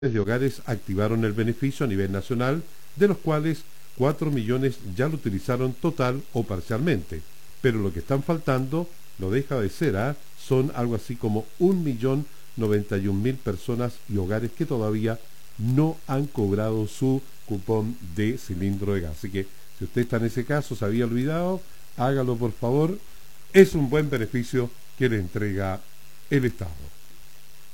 de hogares activaron el beneficio a nivel nacional, de los cuales 4 millones ya lo utilizaron total o parcialmente. Pero lo que están faltando, no deja de ser, son algo así como 1.091.000 personas y hogares que todavía no han cobrado su cupón de cilindro de gas. Así que si usted está en ese caso, se había olvidado, hágalo por favor. Es un buen beneficio que le entrega el Estado.